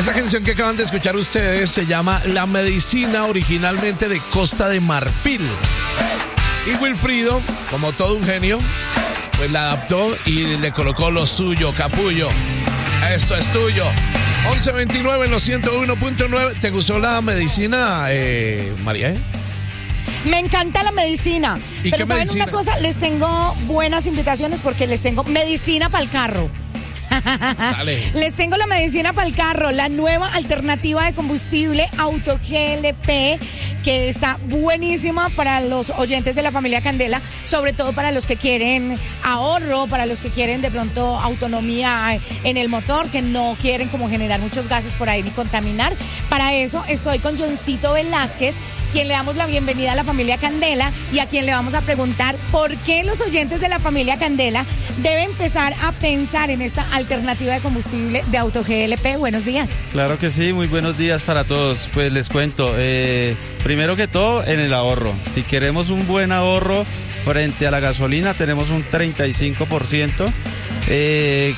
Esta canción que acaban de escuchar ustedes se llama La Medicina, originalmente de Costa de Marfil. Y Wilfrido, como todo un genio, pues la adaptó y le colocó lo suyo, capullo. Esto es tuyo. 11:29 en los 101.9. ¿Te gustó La Medicina, María? Me encanta La Medicina. ¿Y pero qué ¿saben medicina? una cosa? Les tengo buenas invitaciones porque les tengo medicina para el carro. Dale. Les tengo la medicina para el carro, la nueva alternativa de combustible Auto GLP, que está buenísima para los oyentes de la familia Candela, sobre todo para los que quieren ahorro, para los que quieren de pronto autonomía en el motor, que no quieren como generar muchos gases por ahí ni contaminar. Para eso estoy con Johncito Velázquez, quien le damos la bienvenida a la familia Candela y a quien le vamos a preguntar por qué los oyentes de la familia Candela deben empezar a pensar en esta alternativa de combustible de Auto GLP. Buenos días. Claro que sí, muy buenos días para todos. Pues les cuento, primero que todo en el ahorro. Si queremos un buen ahorro frente a la gasolina, tenemos un 35%.